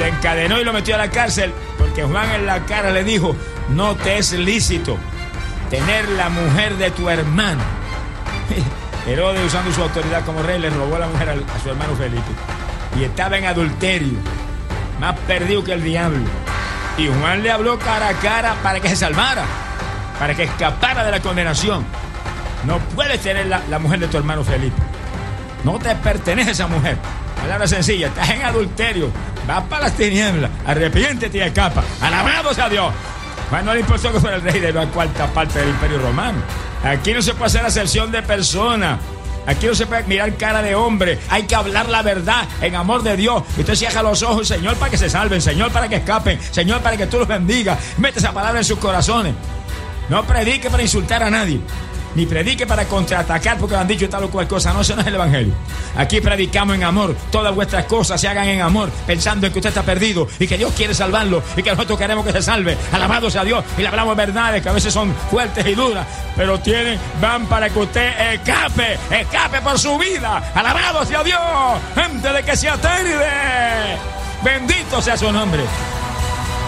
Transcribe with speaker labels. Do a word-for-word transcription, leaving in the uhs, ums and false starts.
Speaker 1: lo encadenó y lo metió a la cárcel, porque Juan en la cara le dijo: no te es lícito tener la mujer de tu hermano. Herodes, usando su autoridad como rey, le robó la mujer a su hermano Felipe, y estaba en adulterio, más perdido que el diablo. Y Juan le habló cara a cara para que se salvara, para que escapara de la condenación. No puedes tener la, la mujer de tu hermano Felipe. No te pertenece esa mujer. Palabra sencilla, estás en adulterio, vas para las tinieblas, arrepiéntete y escapa. Alabado sea Dios. Juan no le importó que fuera el rey de la cuarta parte del Imperio Romano. Aquí no se puede hacer acepción de persona. Aquí no se puede mirar cara de hombre. Hay que hablar la verdad en amor de Dios. Y usted cierra los ojos: Señor, para que se salven, Señor, para que escapen, Señor, para que tú los bendigas. Mete esa palabra en sus corazones. No predique para insultar a nadie, ni predique para contraatacar porque lo han dicho tal o cual cosa. No, eso no es el evangelio. Aquí predicamos en amor. Todas vuestras cosas se hagan en amor, pensando en que usted está perdido y que Dios quiere salvarlo y que nosotros queremos que se salve. Alabado sea Dios. Y le hablamos verdades que a veces son fuertes y duras, pero tienen, van para que usted escape, escape por su vida. Alabado sea Dios. Gente de que se atende. Bendito sea su nombre.